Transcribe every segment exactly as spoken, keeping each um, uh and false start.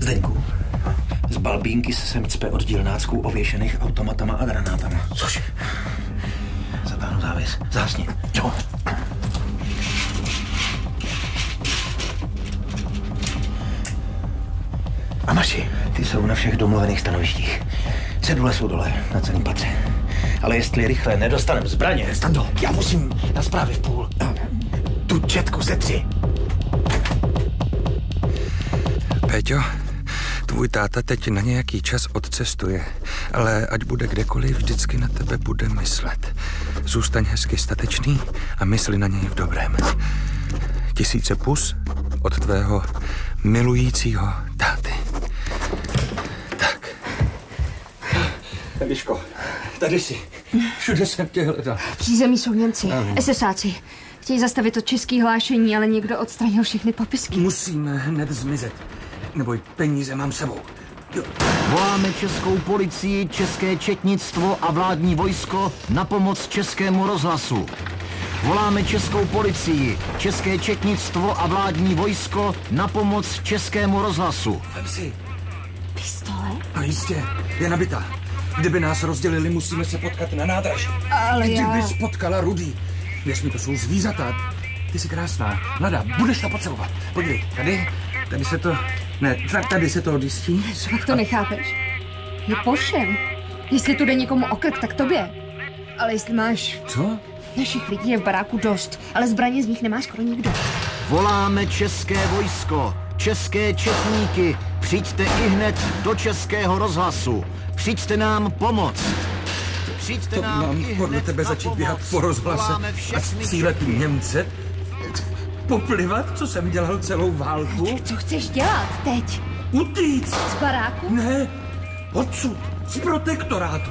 Zdeňku, z balbínky se sem cpe oddíl nácků ověšených automatama a granátama. Což? Zatáhnu závěs. Zásni. Jo. A naši, ty jsou na všech domluvených stanovištích. Cedule jsou dole, na celém patře. Ale jestli rychle nedostanem zbraně... Stando, já musím na zprávy v půl. Tu četku ze tři. Péťo, tvůj táta teď na nějaký čas odcestuje, ale ať bude kdekoliv, vždycky na tebe bude myslet. Zůstaň hezky statečný a mysli na něj v dobrém. Tisíce pus od tvého milujícího táty. Tak. Eliško, tady jsi. Všude jsem tě hledal. V přízemí jsou Němci, esesáci. Chtějí zastavit to český hlášení, ale někdo odstranil všechny popisky. Musíme hned zmizet. Neboj, peníze mám sebou. Jo. Voláme českou policii, české četnictvo a vládní vojsko na pomoc českému rozhlasu. Voláme českou policii, české četnictvo a vládní vojsko na pomoc českému rozhlasu. Vem si. Pistole? No jistě, je nabitá. Kdyby nás rozdělili, musíme se potkat na nádraží. Ale já... Kdyby spotkala Rudy. Věř mi, to jsou zvířata. Ty jsi krásná. Mladá, budeš to potřebovat. Podívej, tady, tady se to... Ne, tady se to odjistí. Jak to nechápeš? Je po všem. Jestli tu jde někomu o krk, tak tobě. Ale jestli máš... Co? Našich lidí je v baráku dost, ale zbraně z nich nemá skoro nikdo. Voláme české vojsko, české četníky. Přijďte ihned do českého rozhlasu. Přijďte nám pomoct. Přijďte to nám mám podle tebe začít běhat po rozhlase a střílet Němce? Poplivat, co jsem dělal celou válku? Tak co chceš dělat teď? Utíct! Z baráku? Ne, odsud, z protektorátu.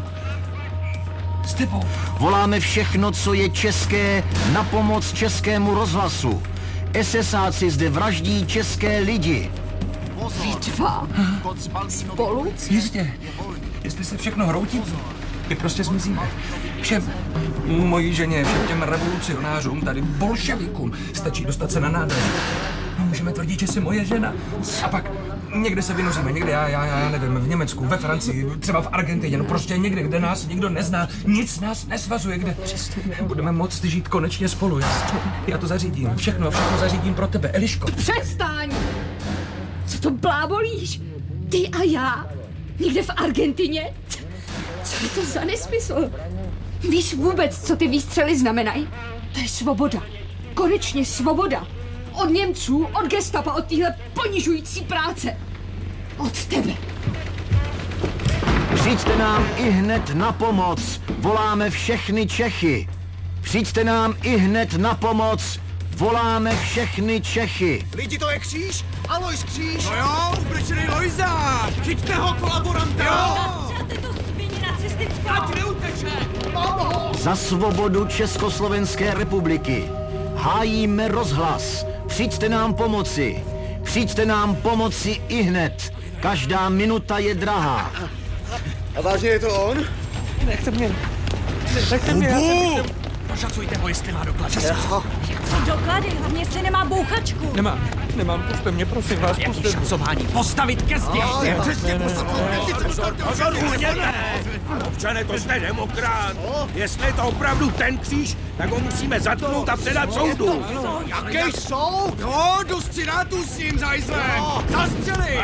S tebou. Voláme všechno, co je české, na pomoc českému rozhlasu. esesáci zde vraždí české lidi. Vy dva? Spolu? Jistě. Jestli se všechno hroutí, my prostě zmizíme. Všem, mojí ženě, všem těm revolucionářům, tady bolševikům, stačí dostat se na nádraží. No, můžeme tvrdit, že jsi moje žena. A pak někde se vynoříme, někde, já, já, já nevím, v Německu, ve Francii, třeba v Argentině, no prostě někde, kde nás nikdo nezná, nic nás nesvazuje, kde budeme moct žít konečně spolu. Já, já to zařídím, všechno, všechno zařídím pro tebe, Eliško. Přestaň! Co to blábolíš? Ty a já? Někde v Argentině? Co je to za nesmysl? Víš vůbec, co ty výstřely znamenají? To je svoboda. Konečně svoboda. Od Němců, od gestapa, od téhle ponižující práce. Od tebe. Přijďte nám ihned na pomoc. Voláme všechny Čechy. Přijďte nám ihned na pomoc. Voláme všechny Čechy. Lidi, to je Kříž? Alois Kříž? No jo, uprečený Lojza. Chyťte ho, kolaboranta. Jo. Zastřelte tu svině nacistickou. Ať neuteče. Za svobodu Československé republiky. Hájíme rozhlas. Přijďte nám pomoci. Přijďte nám pomoci ihned. Každá minuta je drahá. A vážně je to on? Nechte mě. Nechte mě. Pošacujte ho, jestli má doklad. Co doklady? Hlavně jestli nemá bouchačku. Nemám, nemám, puste mě, prosím vás, puste mě. Šacování, postavit ke zdi. Přesně, postavit. Pozor, uměte. Občane, to jste demokrat. Jestli je to opravdu ten Kříž, tak ho musíme zatknout a předat soudu. Jaký soud? No, jdu střinátu s ním, zajzle. Zastřeli.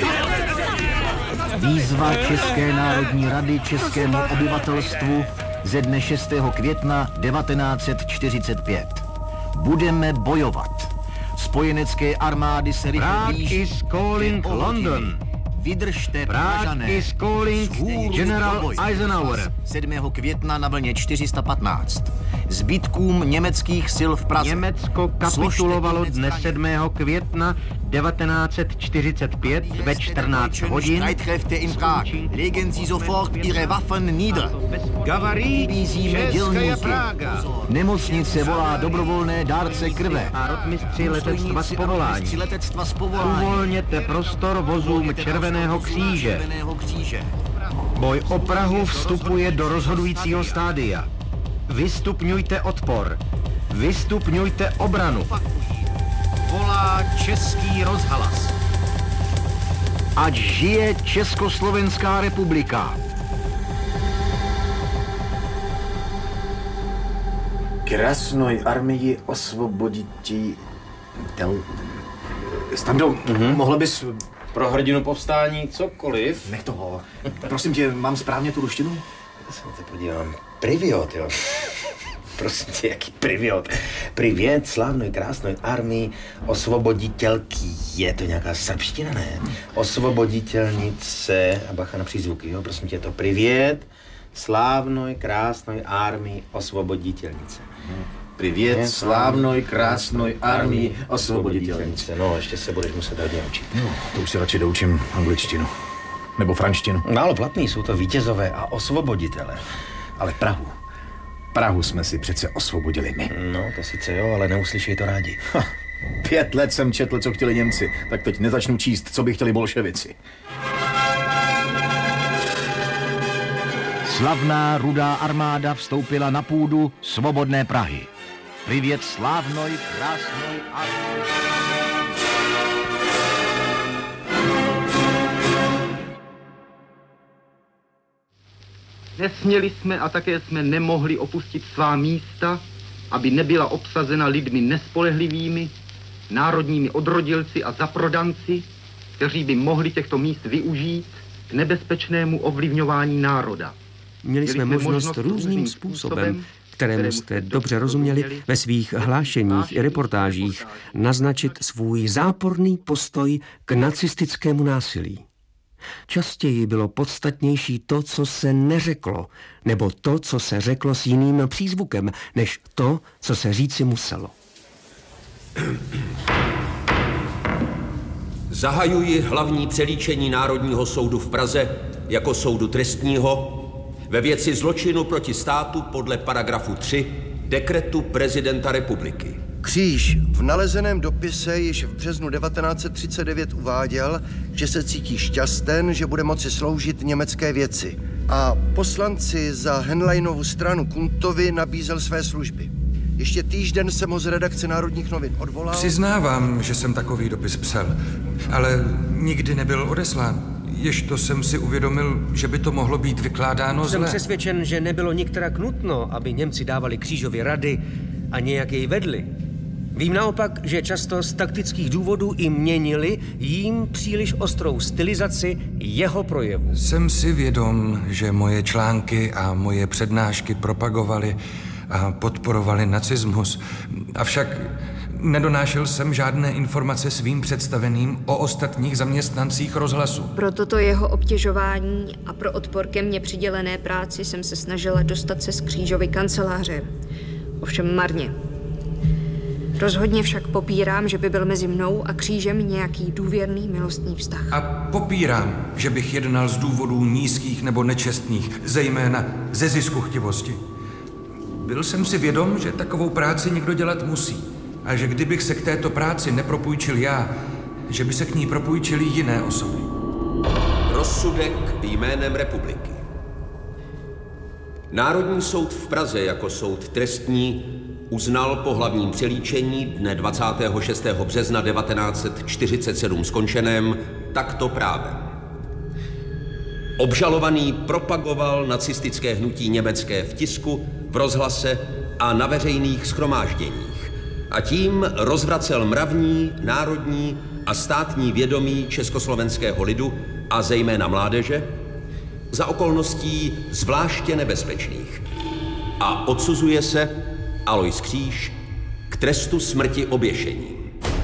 Výzva České národní rady českému obyvatelstvu ze dne šestého května devatenáct set čtyřicet pět. Budeme bojovat. Spojenecké armády se rychle blíží. Prague is calling London. Vydržte, Prague Pražané. is calling General Eisenhower. sedmého května na vlně čtyři sta patnáct. Zbytkům německých sil v Praze. Německo kapitulovalo dne sedmého května devatenáct set čtyřicet pět ve čtrnáct hodin. Streitkräfte in Prag. Legen Sie sofort Ihre Waffen nieder. Gavarí Česká Praga. Nemocnice volá dobrovolné dárce krve. A rotmistři letectva z povolání. letectva z povolání. Uvolněte prostor vozům Červeného kříže. Boj o Prahu vstupuje do rozhodujícího stádia. Vystupňujte odpor. Vystupňujte obranu. Volá Český rozhlas. Ať žije Československá republika. Krásnoj armii osvobodití... Tel... Stando, mm-hmm. mohla bys... Pro hrdinu povstání cokoliv. Nech toho. Prosím tě, mám správně tu ruštinu? Já se na to podívám. Priviot, jo. Prosím tě, jaký priviot. Privět, slavnoj, krásnoj armii, osvoboditelky. Je to nějaká srbština, ne? Osvoboditelnice. A bacha na přízvuky, jo. Prosím tě, je to privět, slávnoj, krásnoj armii, osvoboditelnice. Privět, slávnoj, krásnoj armii, osvoboditelnice. No, ještě se budeš muset hodně učit. No, to už si radši doučím angličtinu. Nebo franštinu. Málo platný, jsou to vítězové a osvoboditele. Ale Prahu. Prahu jsme si přece osvobodili my. No, to sice jo, ale neuslyšej to rádi. Ha, pět let jsem četl, co chtěli Němci, tak teď nezačnu číst, co by chtěli bolševici. Slavná rudá armáda vstoupila na půdu svobodné Prahy. Privět slávnoj, krásnoj armii. Nesměli jsme a také jsme nemohli opustit svá místa, aby nebyla obsazena lidmi nespolehlivými, národními odrodilci a zaprodanci, kteří by mohli těchto míst využít k nebezpečnému ovlivňování národa. Měli jsme možnost různým způsobem, kterému jste dobře rozuměli, ve svých hlášeních i reportážích naznačit svůj záporný postoj k nacistickému násilí. Častěji bylo podstatnější to, co se neřeklo, nebo to, co se řeklo s jiným přízvukem, než to, co se říci muselo. Zahajuji hlavní přelíčení Národního soudu v Praze jako soudu trestního ve věci zločinu proti státu podle paragrafu tři dekretu prezidenta republiky. Kříž v nalezeném dopise již v březnu devatenáct set třicet devět uváděl, že se cítí šťasten, že bude moci sloužit německé věci. A poslanci za Henleinovu stranu Kuntovi nabízel své služby. Ještě týžden jsem ho z redakce Národních novin odvolal. Přiznávám, že jsem takový dopis psal, ale nikdy nebyl odeslán. Ježto jsem si uvědomil, že by to mohlo být vykládáno Jsem zle. přesvědčen, že nebylo nikterak nutno, aby Němci dávali Křížovi rady a nějak jej vedli. Vím naopak, že často z taktických důvodů i měnili jím příliš ostrou stylizaci jeho projevu. Jsem si vědom, že moje články a moje přednášky propagovaly a podporovaly nacismus. Avšak nedonášel jsem žádné informace svým představeným o ostatních zaměstnancích rozhlasu. Pro toto jeho obtěžování a pro odpor ke mně přidělené práci jsem se snažila dostat se z Křížovy kanceláře. Ovšem marně. Rozhodně však popírám, že by byl mezi mnou a Křížem nějaký důvěrný milostný vztah. A popírám, že bych jednal z důvodů nízkých nebo nečestných, zejména ze ziskuchtivosti. Byl jsem si vědom, že takovou práci někdo dělat musí. A že kdybych se k této práci nepropůjčil já, že by se k ní propůjčily jiné osoby. Rozsudek jménem republiky. Národní soud v Praze jako soud trestní uznal po hlavním přelíčení dne dvacátého šestého března devatenáct set čtyřicet sedm skončeném takto právem. Obžalovaný propagoval nacistické hnutí německé v tisku, v rozhlase a na veřejných shromážděních a tím rozvracel mravní, národní a státní vědomí československého lidu a zejména mládeže za okolností zvláště nebezpečných a odsuzuje se Alois Kříž k trestu smrti oběšením.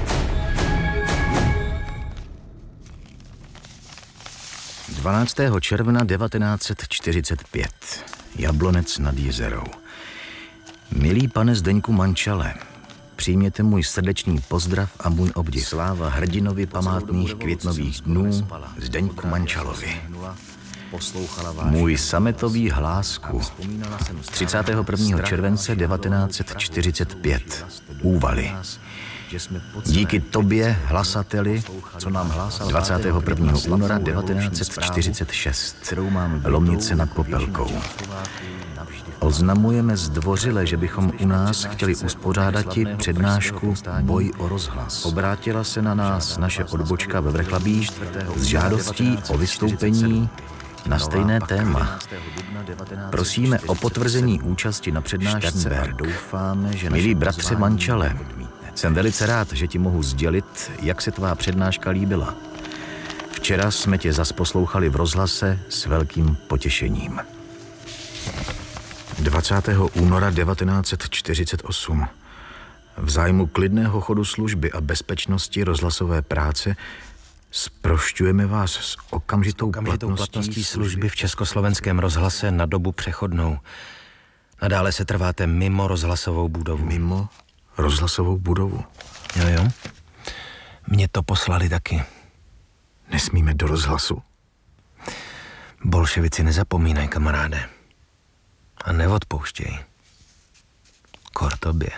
dvanáctého června devatenáct set čtyřicet pět. Jablonec nad Jizerou. Milý pane Zdeňku Mančale, přijměte můj srdečný pozdrav a můj obdiv. Sláva hrdinovi památných květnových dnů Zdeňku Mančalovi. Můj sametový hlásku. třicátého prvního července devatenáct set čtyřicet pět. Úvaly. Díky tobě, hlasateli, co nám hlásal dvacátého prvního února devatenáct set čtyřicet šest, Lomnice nad Popelkou. Oznamujeme zdvořile, že bychom u nás chtěli uspořádat ti přednášku Boj o rozhlas. Obrátila se na nás naše odbočka ve Vrchlabí s žádostí o vystoupení na stejné téma. Prosíme o potvrzení účasti na přednášce. Milý bratře Mančale, jsem velice rád, že ti mohu sdělit, jak se tvá přednáška líbila. Včera jsme tě zas poslouchali v rozhlase s velkým potěšením. dvacátého února devatenáct set čtyřicet osm. V zájmu klidného chodu služby a bezpečnosti rozhlasové práce zprošťujeme vás s okamžitou, okamžitou platností, platností služby v Československém rozhlase na dobu přechodnou. Nadále se trváte mimo rozhlasovou budovu. Mimo rozhlasovou budovu? Jo, jo. Mě to poslali taky. Nesmíme do rozhlasu. Bolševici nezapomínaj, kamaráde. A neodpouštěj. Kor tobě.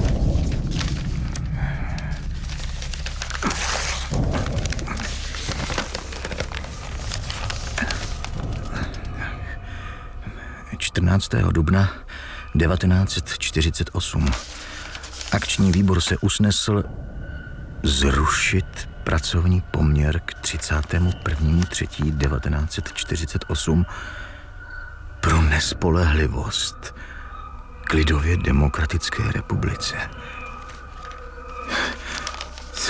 čtrnáctého dubna devatenáct set čtyřicet osm. Akční výbor se usnesl zrušit pracovní poměr k třicátému prvnímu třetímu devatenáct set čtyřicet osm pro nespolehlivost k lidově demokratické republice. Co?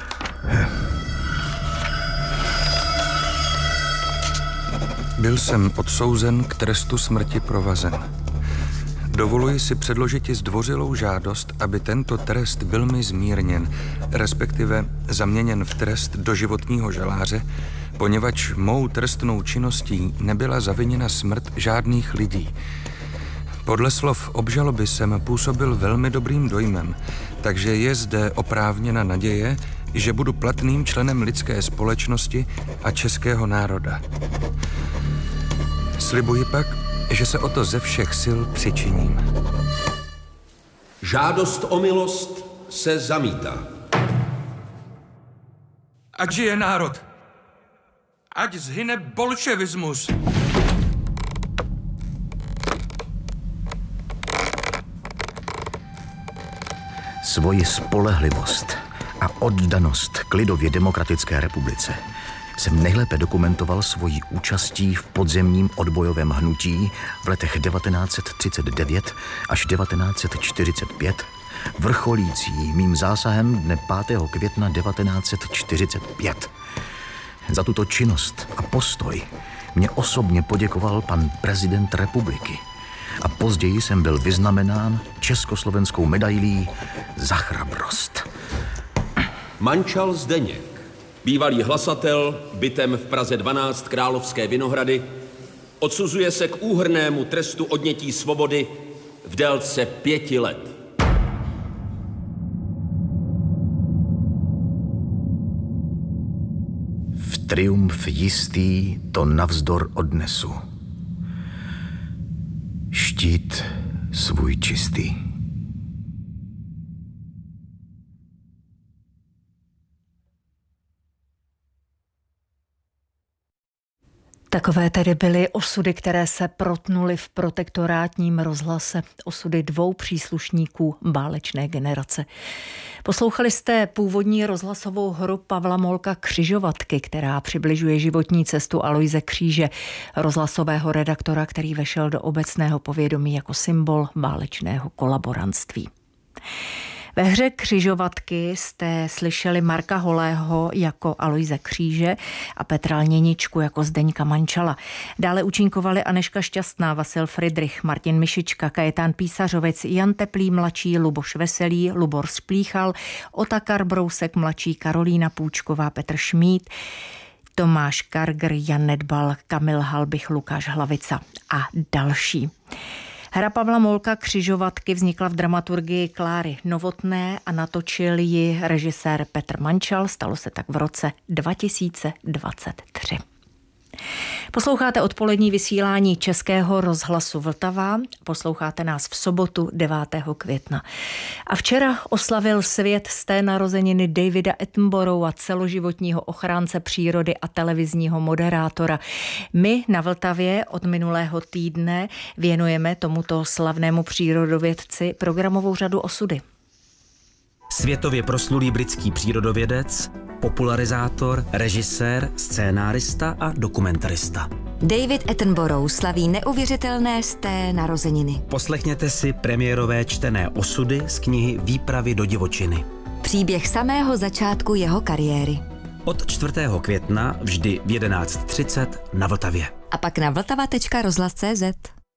Byl jsem odsouzen k trestu smrti provazen. Dovoluji si předložit ti zdvořilou žádost, aby tento trest byl mi zmírněn, respektive zaměněn v trest doživotního žaláře, poněvadž mou trestnou činností nebyla zaviněna smrt žádných lidí. Podle slov obžaloby jsem působil velmi dobrým dojmem, takže je zde oprávněna naděje, že budu platným členem lidské společnosti a českého národa. Slibuji pak, že se o to ze všech sil přičiním. Žádost o milost se zamítá. Ať žije národ! Ať zhyne bolševismus! Svoji spolehlivost a oddanost k lidově demokratické republice jsem nejlépe dokumentoval svojí účastí v podzemním odbojovém hnutí v letech devatenáct set třicet devět až devatenáct set čtyřicet pět, vrcholící mým zásahem dne pátého května devatenáct set čtyřicet pět. Za tuto činnost a postoj mě osobně poděkoval pan prezident republiky a později jsem byl vyznamenán československou medailí za chrabrost. Mančal Zdeněk, bývalý hlasatel, bytem v Praze dvanáct Královské Vinohrady, odsuzuje se k úhrnnému trestu odnětí svobody v délce pěti let. V triumf jistý to navzdor odnesu. Štít svůj čistý. Takové tedy byly osudy, které se protnuly v protektorátním rozhlase, osudy dvou příslušníků válečné generace. Poslouchali jste původní rozhlasovou hru Pavla Molka Křižovatky, která přibližuje životní cestu Aloise Kříže, rozhlasového redaktora, který vešel do obecného povědomí jako symbol válečného kolaborantství. Ve hře Křižovatky jste slyšeli Marka Holého jako Aloise Kříže a Petra Lněničku jako Zdeňka Mančala. Dále účinkovali Anežka Šťastná, Vasil Fridrich, Martin Mišička, Kajetán Písařovec, Jan Teplý mladší, Luboš Veselý, Lubor Splíchal, Otakar Brousek mladší, Karolína Půčková, Petr Šmíd, Tomáš Kargr, Jan Nedbal, Kamil Halbich, Lukáš Hlavica a další. Hra Pavla Molka Křižovatky vznikla v dramaturgii Kláry Novotné a natočil ji režisér Petr Mančal. Stalo se tak v roce dva tisíce dvacet tři. Posloucháte odpolední vysílání Českého rozhlasu Vltava. Posloucháte nás v sobotu devátého května. A včera oslavil svět z té narozeniny Davida Attenborougha, celoživotního ochránce přírody a televizního moderátora. My na Vltavě od minulého týdne věnujeme tomuto slavnému přírodovědci programovou řadu Osudy. Světově proslulý britský přírodovědec, popularizátor, režisér, scénárista a dokumentarista. David Attenborough slaví neuvěřitelné sté narozeniny. Poslechněte si premiérové čtené osudy z knihy Výpravy do divočiny. Příběh samého začátku jeho kariéry. Od čtvrtého května vždy v jedenáct třicet na Vltavě. A pak na vltava tečka rozhlas tečka cé zet.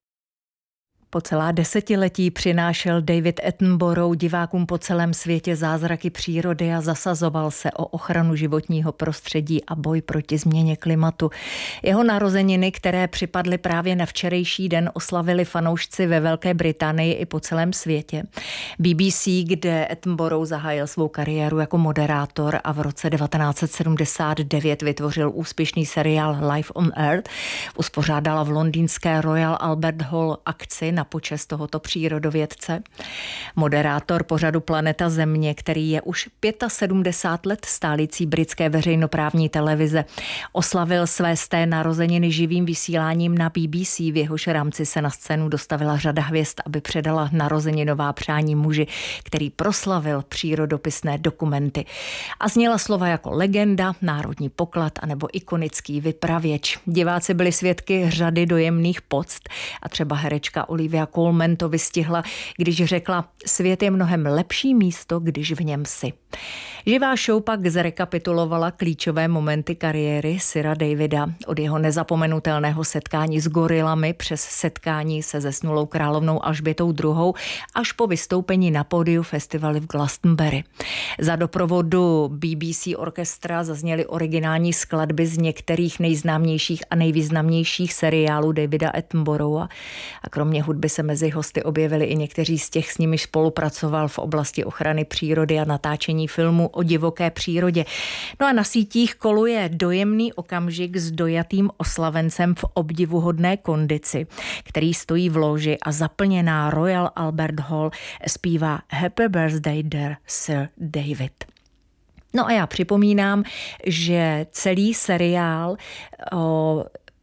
Po celá desetiletí přinášel David Attenborough divákům po celém světě zázraky přírody a zasazoval se o ochranu životního prostředí a boj proti změně klimatu. Jeho narozeniny, které připadly právě na včerejší den, oslavili fanoušci ve Velké Británii i po celém světě. B B C, kde Attenborough zahájil svou kariéru jako moderátor a v roce devatenáct set sedmdesát devět vytvořil úspěšný seriál Life on Earth, uspořádala v londýnské Royal Albert Hall akci na počest tohoto přírodovědce. Moderátor pořadu Planeta Země, který je už sedmdesát pět let stálící britské veřejnoprávní televize, oslavil své sté narozeniny živým vysíláním na B B C, v jehož rámci se na scénu dostavila řada hvězd, aby předala narozeninová přání muži, který proslavil přírodopisné dokumenty. A zněla slova jako legenda, národní poklad anebo ikonický vypravěč. Diváci byli svědky řady dojemných poct a třeba herečka Olivia Colman to vystihla, když řekla: svět je mnohem lepší místo, když v něm jsi. Živá show pak zrekapitulovala klíčové momenty kariéry Sira Davida, od jeho nezapomenutelného setkání s gorilami přes setkání se zesnulou královnou Alžbětou druhou. až po vystoupení na pódiu festivalu v Glastonbury. Za doprovodu B B C orchestra zazněly originální skladby z některých nejznámějších a nejvýznamnějších seriálů Davida Attenborougha. A kromě hudby se mezi hosty objevili i někteří z těch, s nimiž spolupracoval v oblasti ochrany přírody a natáčení filmu o divoké přírodě. No a na sítích koluje dojemný okamžik s dojatým oslavencem v obdivuhodné kondici, který stojí v loži a zaplněná Royal Albert Hall zpívá Happy Birthday Dear Sir David. No a já připomínám, že celý seriál o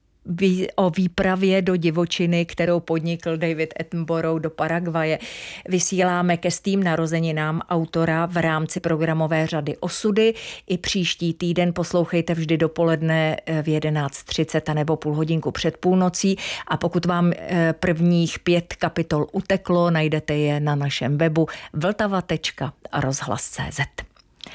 o výpravě do divočiny, kterou podnikl David Attenborough do Paraguaje, vysíláme ke stým narozeninám autora v rámci programové řady Osudy. I příští týden poslouchejte vždy dopoledne v jedenáct třicet nebo půl hodinku před půlnocí, a pokud vám prvních pět kapitol uteklo, najdete je na našem webu vltava tečka rozhlas tečka cé zet.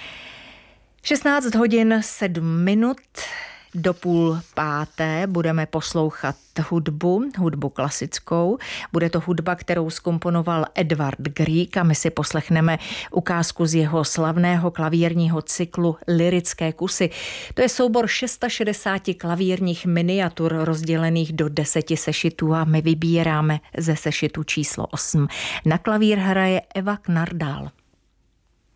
šestnáct hodin sedm minut. Do půl páté budeme poslouchat hudbu, hudbu klasickou. Bude to hudba, kterou zkomponoval Edvard Grieg, a my si poslechneme ukázku z jeho slavného klavírního cyklu Lyrické kusy. To je soubor šedesát šest klavírních miniatur rozdělených do deseti sešitů a my vybíráme ze sešitu číslo osm. Na klavír hraje Eva Knardál.